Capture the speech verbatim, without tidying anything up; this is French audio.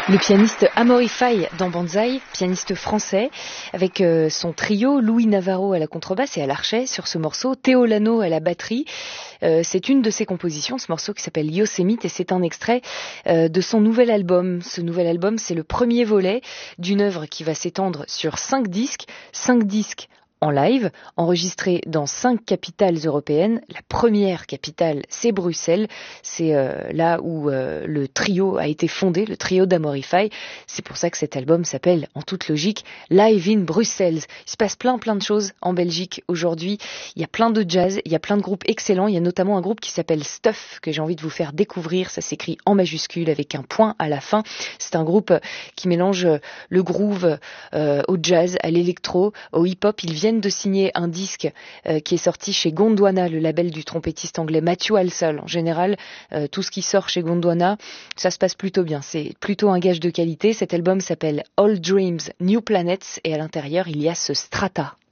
Le pianiste Amaury Faye dans Banzai, pianiste français, avec euh, son trio, Louis Navarro à la contrebasse et à l'archet sur ce morceau, Théo Lano à la batterie. Euh, c'est une de ses compositions, ce morceau qui s'appelle Yosemite, et c'est un extrait euh, de son nouvel album. Ce nouvel album, c'est le premier volet d'une œuvre qui va s'étendre sur cinq disques, cinq disques en live, enregistré dans cinq capitales européennes. La première capitale, c'est Bruxelles. C'est euh, là où euh, le trio a été fondé, le trio d'Amaury Faye. C'est pour ça que cet album s'appelle, en toute logique, Live in Brussels. Il se passe plein plein de choses en Belgique aujourd'hui. Il y a plein de jazz, il y a plein de groupes excellents. Il y a notamment un groupe qui s'appelle Stuff, que j'ai envie de vous faire découvrir. Ça s'écrit en majuscule avec un point à la fin. C'est un groupe qui mélange le groove euh, au jazz, à l'électro, au hip-hop. Ils viennent de signer un disque euh, qui est sorti chez Gondwana, le label du trompettiste anglais Matthew Halsall. En général, euh, tout ce qui sort chez Gondwana, ça se passe plutôt bien. C'est plutôt un gage de qualité. Cet album s'appelle All Dreams, New Planets, et à l'intérieur, il y a ce Strata.